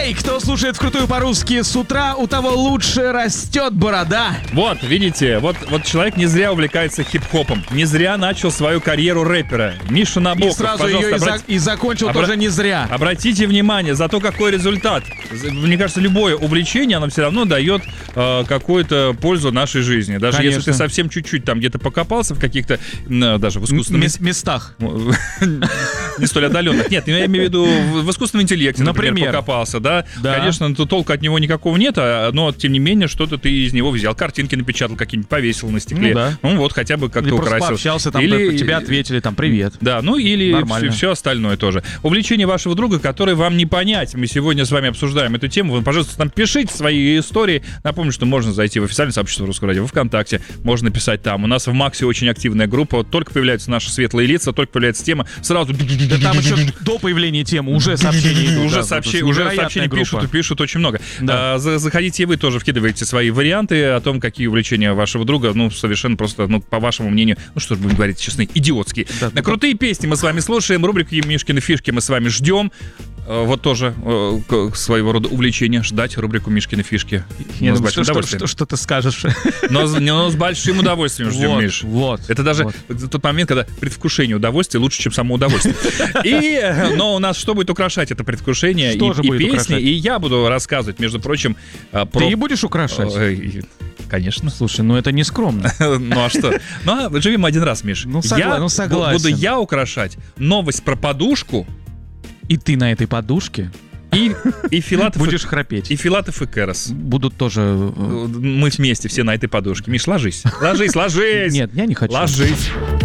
Эй, кто слушает вкрутую по-русски с утра, у того лучше растет борода. Вот, видите, вот человек не зря увлекается хип-хопом, не зря начал свою карьеру рэпера. Миша Набоков, И сразу пожалуйста, ее и закончил тоже не зря. Обратите внимание, зато какой результат. Мне кажется, любое увлечение, оно все равно дает какую-то пользу нашей жизни. Даже Конечно. если ты совсем чуть-чуть там где-то покопался в каких-то, даже в искусственном... местах. Не столь отдаленных. Нет, я имею в виду в искусственном интеллекте, например, покопался, да? Конечно, толку от него никакого нет, но тем не менее что-то ты из него взял. Картинки напечатал какие-нибудь, повесил на стекле. Ну вот, хотя бы как-то украсил. Пообщался, там тебе ответили, там, привет. Да, ну или все остальное тоже. Увлечение вашего друга, которое вам не понять. Мы сегодня с вами обсуждаем эту тему. Вы, пожалуйста, там пишите свои истории. Напомню, что можно зайти в официальное сообщество Русского радио, во ВКонтакте. Можно писать там. У нас в Максе очень активная группа. Вот только появляются наши светлые лица, только появляется тема, сразу... Да там еще до появления темы уже сообщения идут. Уже сообщения пишут очень много. Заходите и вы тоже вкидываете свои варианты о том, какие увлечения вашего друга, совершенно просто, по вашему мнению, что же будем говорить честно, идиотские. Крутые песни мы с вами слушаем, рубрику «Мишкины фишки» мы с вами ждем. Вот тоже своего рода увлечение ждать рубрику «Мишкины фишки». С большим удовольствием. Что ты скажешь? Но с большим удовольствием ждем, Миш. Это даже тот момент, когда предвкушение удовольствия лучше, чем само удовольствие. Но у нас что будет украшать это предвкушение и песни? И я буду рассказывать, между прочим, про... Ты будешь украшать? Конечно. Слушай, это не скромно. Ну а что? Живем один раз, Миш. Согласен. Буду я украшать новость про подушку. И ты на этой подушке и Филатов будешь храпеть. И Филатов и Кэрос будут тоже... Мы вместе все на этой подушке. Миш, ложись. Ложись. Нет, я не хочу. Ложись.